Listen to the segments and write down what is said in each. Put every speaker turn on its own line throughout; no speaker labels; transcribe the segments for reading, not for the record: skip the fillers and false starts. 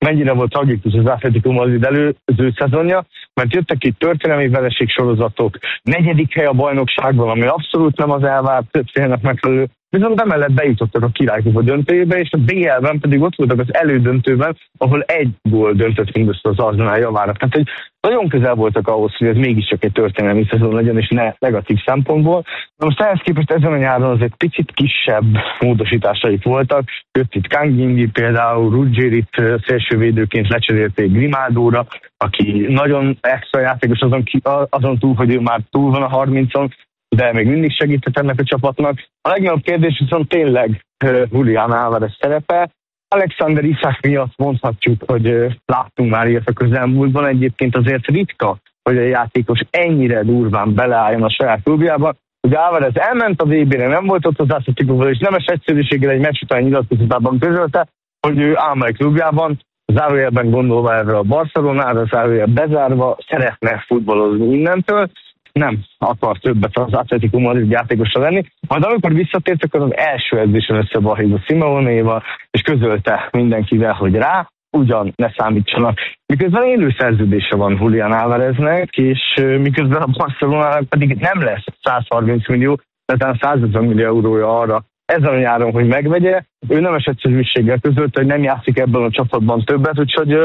mennyire volt tragikus az Atlético Madrid előző szezonja, mert jöttek itt történelmi vereségsorozatok, 4. hely a bajnokságban, ami abszolút nem az elvárt célnak megfelelő, viszont emellett bejutottak a királykupa döntőjébe, és a BL-ben pedig ott voltak az elődöntőben, ahol 1 gól döntött mindössze az Arsenal javára. Tehát, hogy nagyon közel voltak ahhoz, hogy ez mégiscsak egy történelmi szezon legyen, és ne negatív szempontból. Na most ehhez képest ezen a nyáron azért picit kisebb módosításaik voltak. Jött itt Kangindi, például Ruggerit szélsővédőként lecserélték Grimaldóra, aki nagyon extra játékos azon túl, hogy ő már túl van a 30-on, de még mindig segített ennek a csapatnak. A legnagyobb kérdés viszont tényleg Julián Álvarez szerepe. Alexander Isak miatt mondhatjuk, hogy láttunk már ilyet a közelmúltban. Egyébként azért ritka, hogy a játékos ennyire durván beleálljon a saját klubjába. Ugye Álvarez elment a VB-re, nem volt ott az Atléticoval, és nemes egyszerűséggel egy meccs után nyilatkozatában közölte, hogy ő álmai klubjában, zárójelben gondolva erre a Barcelonára, zárójel bezárva, szeretne futballozni innentől. Nem akar többet az Atlético Madrid játékosra lenni. Majd amikor visszatért, akkor az első edzésen összebalhív a Simeonéval, és közölte mindenkivel, hogy rá ugyan ne számítsanak. Miközben élő szerződése van Julián Álvareznek, és miközben a Barcelonának pedig nem lesz 130 millió, tehát 150 millió eurója arra ezen a nyáron, hogy megvegye. Ő nemes egyszerűséggel közölte, hogy nem játszik ebben a csapatban többet, úgyhogy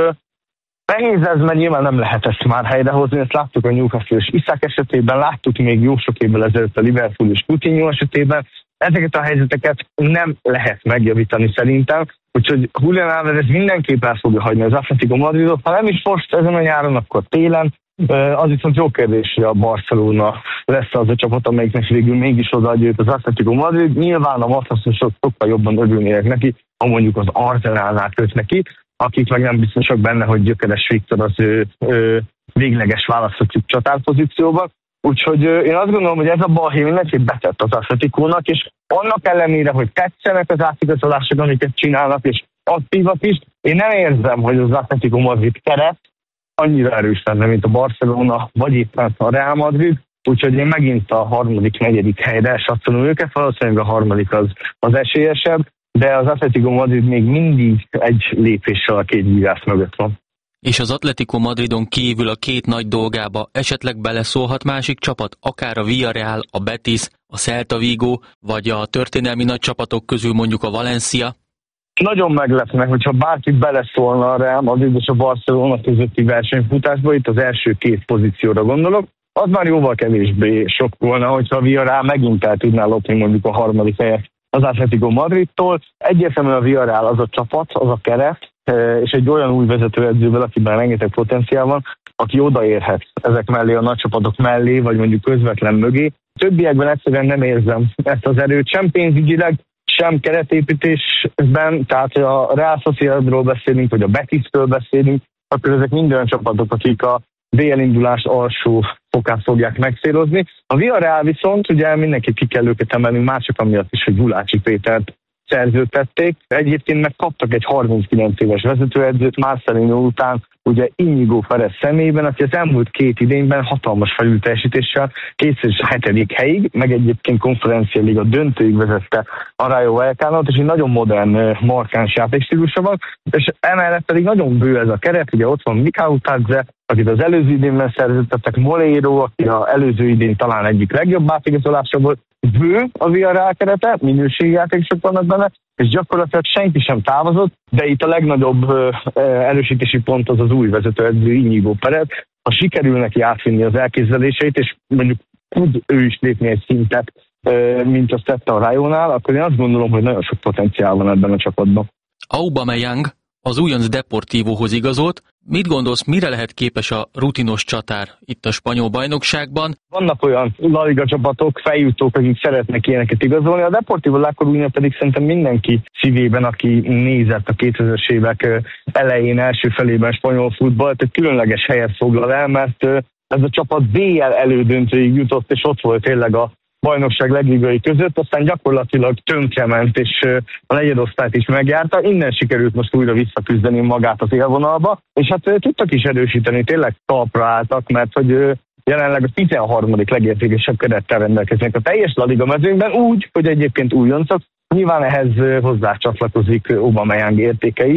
nehéz ez, mert nyilván nem lehet ezt már helyrehozni, ezt láttuk a Newcastle és Isak esetében, láttuk még jó sok évvel ezelőtt a Liverpool és Coutinho esetében. Ezeket a helyzeteket nem lehet megjavítani szerintem, úgyhogy Julián Álvarez mindenképp el fogja hagyni az Atlético Madridot, ha nem is most ezen a nyáron, akkor télen. Az viszont jó kérdés, hogy a Barcelona lesz az a csapat, amelyiknek végül mégis odaadja őt az Atlético Madrid. Nyilván a mataszosok sokkal jobban örülnének neki, ha mondjuk az Arsenalnál köt neki, akik meg nem biztosak benne, hogy Gyökeres Viktor az ő végleges választhatjuk csatárpozícióban. Úgyhogy én azt gondolom, hogy ez a balhé mindenképp betett az Atleticónak, és annak ellenére, hogy tetszenek az átigazolások, amiket csinálnak, és aktívak is, én nem érzem, hogy az Atlético Madrid keret annyira erős lenne, mint a Barcelona, vagy éppen a Real Madrid. Úgyhogy én megint a 3., 4. helyre satszolom őket, valószínűleg a 3. az esélyesebb, de az Atlético Madrid még mindig egy lépéssel a 2 gigász mögött van.
És az Atlético Madridon kívül a 2 nagy dolgába esetleg beleszólhat másik csapat, akár a Villarreal, a Betis, a Celta Vigo, vagy a történelmi nagy csapatok közül mondjuk a Valencia?
Nagyon meglepnek, hogyha bárki beleszólna a Real Madrid és a Barcelona közötti versenyfutásba, itt az első 2 pozícióra gondolok, az már jóval kevésbé sokkolna, hogyha a Villarreal megint el tudná lopni mondjuk a 3. helyet az Atlético Madridtól. Egyértelműen a Villarreal az a csapat, az a keret, és egy olyan új vezetőedzővel, akiben rengeteg potenciál van, aki odaérhet ezek mellé, a nagy csapatok mellé, vagy mondjuk közvetlen mögé. Többiekben egyszerűen nem érzem ezt az erőt, sem pénzügyileg, sem keretépítésben, tehát ha a Real Sociedadról beszélünk, vagy a Betisről beszélünk, akkor ezek mind olyan csapatok, akik a BL indulás alsó fokát fogják megcélozni. A Villarreal viszont, ugye mindenképp ki kell őket emelni, már csak amiatt is, hogy Gulácsi Pétert szerződtették. Egyébként meg kaptak egy 39 éves vezetőedzőt Marcelino után, ugye Íñigo Pérez személyében, aki az elmúlt 2 idényben hatalmas felülteljesítéssel kétszer is a 7. helyig, meg egyébként konferencia liga döntőig vezette a Rayo Vallecánót, és egy nagyon modern, markáns játékstílusa van, és emellett pedig nagyon bő ez a keret, ugye ott van Mikau Tadze, akit az előző idénben szerződtettek, Moleiro, aki az előző idén talán egyik legjobb átigazolása volt, bő a Villarreal kerete, minőségi játékosok vannak benne, és gyakorlatilag senki sem távozott, de itt a legnagyobb erősítési pont az új vezetőedző Íñigo Pérez. Ha sikerül neki átvinni az elképzeléseit, és mondjuk tud ő is lépni egy szintet, mint azt tette a Rayónál, akkor én azt gondolom, hogy nagyon sok potenciál van ebben a csapatban.
Aubameyang az újonc Deportivohoz igazolt. Mit gondolsz, mire lehet képes a rutinos csatár itt a spanyol bajnokságban?
Vannak olyan La Liga csapatok, feljutók, akik szeretnek ilyeneket igazolni. A Deportivo La Coruña pedig szerintem mindenki szívében, aki nézett a 2000-es évek elején, első felében spanyol futballt, egy különleges helyet foglal el, mert ez a csapat BL elődöntőig jutott, és ott volt tényleg a bajnokság legligai között, aztán gyakorlatilag tönkrement, és a negyedosztályt is megjárta. Innen sikerült most újra visszaküzdeni magát az élvonalba, és hát tudtak is erősíteni, tényleg talpra álltak, mert hogy jelenleg a 13. legértékesebb kerettel rendelkeznek a teljes La Liga mezőnyben, úgy, hogy egyébként újoncok. Nyilván ehhez hozzácsatlakozik Aubameyang értéke is.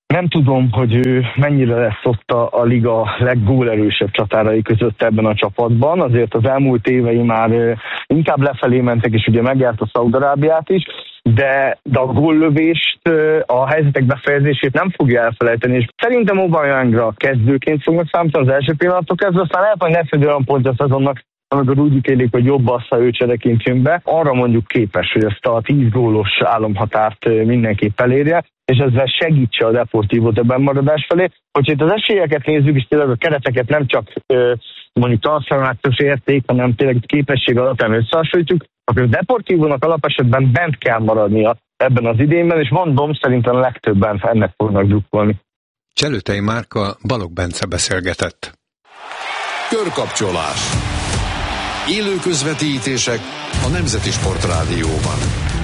Nem tudom, hogy ő mennyire lesz ott a liga leggólerősebb csatárai között ebben a csapatban, azért az elmúlt évei már inkább lefelé mentek, és ugye megjárt a Szaúd-Arábiát is, de a góllövést, a helyzetek befejezését nem fogja elfelejteni, és szerintem Aubameyangra kezdőként fognak számítani az első pillanatok kezdve, aztán lehet, hogy lesz egy olyan pontja a szezonnak, amikor úgy ítélik, hogy jobb az, ha ő csereként jön be, arra mondjuk képes, hogy ezt a 10 gólos álomhatárt mindenképp elérje, és ezzel segítse a Deportivót a bennmaradás felé. Hogyha itt az esélyeket nézzük, és tényleg a kereteket nem csak mondjuk transformációs érték, hanem tényleg képesség alapján összehasonlítjuk, akkor a Deportivónak alapesetben bent kell maradnia ebben az idényben, és mondom, szerintem a legtöbben ennek fognak drukkolni.
Cselőtei Márka Balogh Bence beszélgetett.
Körkapcsolás. Élő közvetítések a Nemzeti Sportrádióban.